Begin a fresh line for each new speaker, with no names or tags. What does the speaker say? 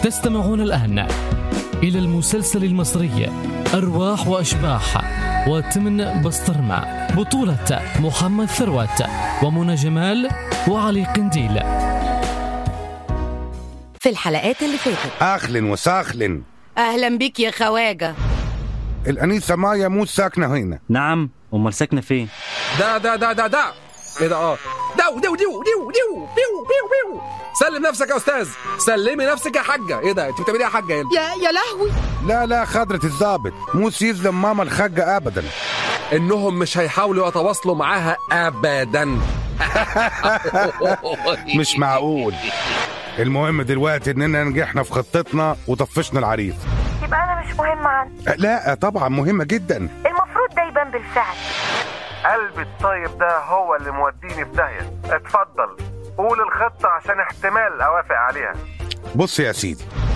تستمعون الآن إلى المسلسل المصري أرواح وأشباح وتمن بسطرمة، بطولة محمد ثروت ومنى جمال وعلي قنديل.
في الحلقات اللي فاتت
أهلا وسهلا.
أهلا بك يا خواجة.
الأنيسة مايا مو ساكنة هنا.
نعم، أمال ساكنة فين؟
ده إيه ده؟ ديو. سلم نفسك يا أستاذ، سلمي نفسك يا حاجة. إيه ده؟ أنت بتعملي إيه يا حاجة؟
يا لهوي.
لا خضرة الضابط، مو يظلم ماما الحاجة أبدا.
إنهم مش هيحاولوا يتواصلوا معاها أبدا.
مش معقول. المهم دلوقتي إننا نجحنا في خطتنا وطفشنا العريس.
يبقى أنا مش مهمة عندي؟
لا طبعا مهمة جدا.
المفروض ده يبان بالفعل.
قلبي الطيب ده هو اللي موديني في داهية. اتفضل قول الخطة عشان احتمال أوافق عليها.
بص يا سيدي،